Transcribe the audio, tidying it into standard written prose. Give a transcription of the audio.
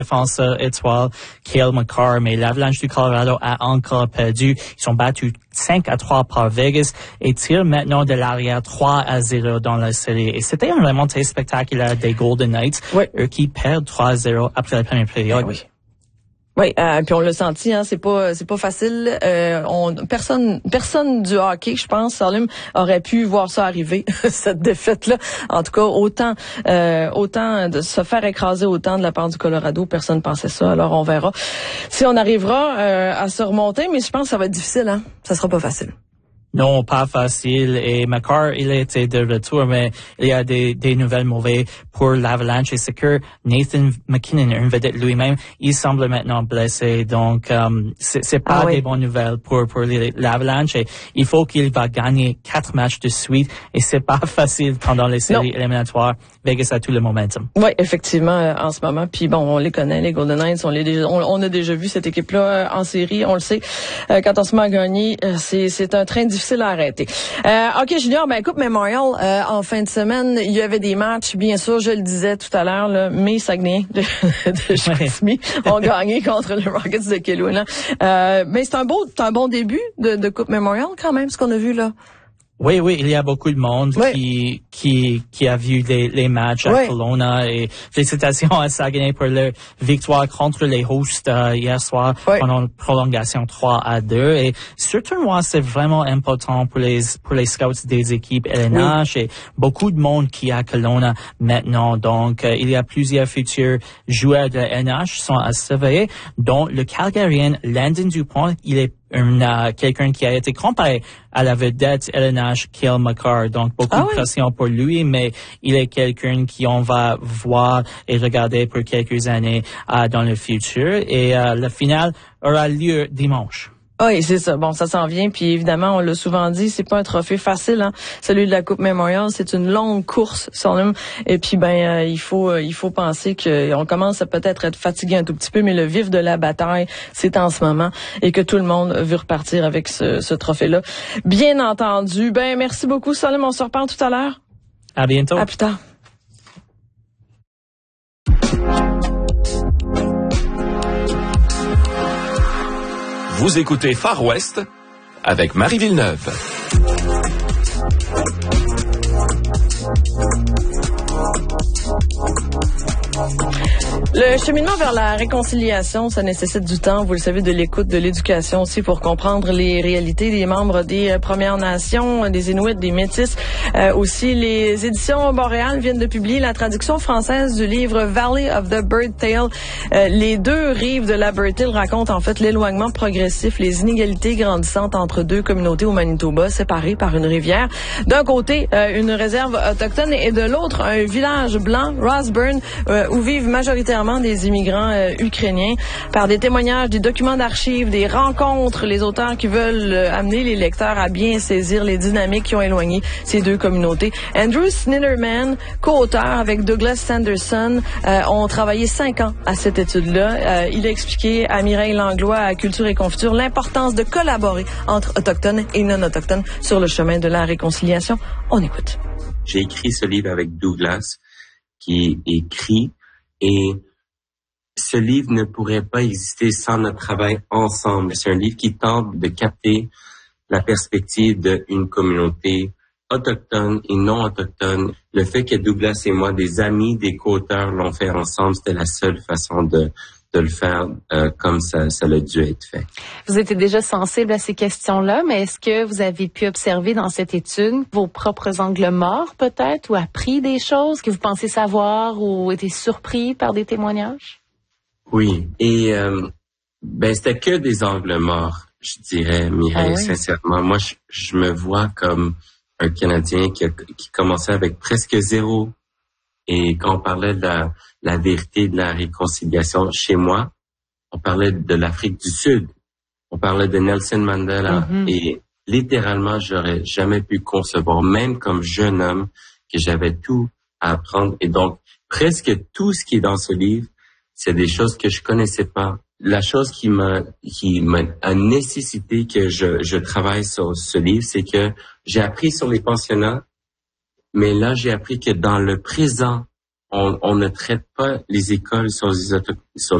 défenseur étoile, Cale Makar, mais l'Avalanche du Colorado a encore perdu. Ils sont battus 5-3 par Vegas et tirent maintenant de l'arrière 3-0 dans la série. Et c'était un remontée spectaculaire des Golden Knights, eux qui perdent 3-0 après la première période. Oui. Oui, puis on l'a senti, hein, c'est pas facile. Personne du hockey, je pense, Salim, aurait pu voir ça arriver, cette défaite-là. En tout cas, autant de se faire écraser autant de la part du Colorado, personne pensait ça. Alors on verra si on arrivera à se remonter, mais je pense que ça va être difficile, hein. Ça sera pas facile. Non, pas facile. Et Makar, il a été de retour, mais il y a des nouvelles mauvaises pour l'Avalanche. Et c'est que Nathan McKinnon, une vedette lui-même, il semble maintenant blessé. Donc, c'est pas des bonnes nouvelles pour l'Avalanche. Et il faut qu'il va gagner 4 matchs de suite. Et c'est pas facile pendant les séries éliminatoires. Vegas a tout le momentum. Oui, effectivement, en ce moment. Puis bon, on les connaît, les Golden Knights. On a déjà vu cette équipe-là en série. On le sait. Quand on se met à gagner, c'est un train difficile à arrêter. OK, Junior, Coupe Memorial, en fin de semaine, il y avait des matchs, bien sûr, je le disais tout à l'heure, là, mes Saguenayens de Chicoutimi ont gagné contre les Rockets de Kelowna. Mais c'est un bon début de Coupe Memorial quand même, ce qu'on a vu là. Oui, il y a beaucoup de monde qui a vu les matchs à Kelowna et félicitations à Saguenay pour leur victoire contre les hosts hier soir pendant une prolongation 3-2 et ce tournoi c'est vraiment important pour les scouts des équipes LNH et beaucoup de monde qui est à Kelowna maintenant donc il y a plusieurs futurs joueurs de LNH sont à surveiller dont le Calgarien Landon Dupont, il est quelqu'un qui a été comparé à la vedette LNH Cale Makar. Donc, beaucoup de pression pour lui, mais il est quelqu'un qui on va voir et regarder pour quelques années dans le futur. Et la finale aura lieu dimanche. Oui, c'est ça. Bon, ça s'en vient. Puis évidemment, on l'a souvent dit, c'est pas un trophée facile. Hein. Celui de la Coupe Memorial, c'est une longue course, son. Et puis il faut penser qu'on commence à peut-être être fatigué un tout petit peu, mais le vif de la bataille, c'est en ce moment, et que tout le monde veut repartir avec ce trophée-là. Bien entendu. Merci beaucoup, Salim. On se reparle tout à l'heure. À bientôt. À plus tard. Vous écoutez Far West avec Marie Villeneuve. Le cheminement vers la réconciliation, ça nécessite du temps, vous le savez, de l'écoute, de l'éducation aussi pour comprendre les réalités des membres des Premières Nations, des Inuits, des Métis. Aussi, les éditions Boréal viennent de publier la traduction française du livre Valley of the Bird Tale. Les deux rives de la Bird Tale racontent en fait l'éloignement progressif, les inégalités grandissantes entre deux communautés au Manitoba, séparées par une rivière. D'un côté, une réserve autochtone et de l'autre, un village blanc, Rossburn, où vivent majoritairement des immigrants ukrainiens. Par des témoignages, des documents d'archives, des rencontres, les auteurs qui veulent amener les lecteurs à bien saisir les dynamiques qui ont éloigné ces deux communautés. Andrew Snyderman, co-auteur avec Douglas Sanderson, ont travaillé 5 ans à cette étude-là. Il a expliqué à Mireille Langlois à Culture et Confiture l'importance de collaborer entre autochtones et non-autochtones sur le chemin de la réconciliation. On écoute. J'ai écrit ce livre avec Douglas, qui écrit, et ce livre ne pourrait pas exister sans notre travail ensemble. C'est un livre qui tente de capter la perspective d'une communauté autochtone et non autochtone. Le fait que Douglas et moi, des amis, des co-auteurs, l'ont fait ensemble, c'était la seule façon de le faire comme ça a dû être fait. Vous étiez déjà sensible à ces questions-là, mais est-ce que vous avez pu observer dans cette étude vos propres angles morts peut-être, ou appris des choses que vous pensez savoir, ou été surpris par des témoignages? Oui, et c'était que des angles morts, je dirais, Mireille, sincèrement. Moi, je me vois comme un Canadien qui commençait avec presque 0. Et quand on parlait de la vérité, de la réconciliation chez moi, on parlait de l'Afrique du Sud, on parlait de Nelson Mandela, et littéralement, j'aurais jamais pu concevoir, même comme jeune homme, que j'avais tout à apprendre. Et donc, presque tout ce qui est dans ce livre, c'est des choses que je connaissais pas. La chose qui m'a nécessité que je travaille sur ce livre, c'est que j'ai appris sur les pensionnats, mais là, j'ai appris que dans le présent, on ne traite pas les écoles sur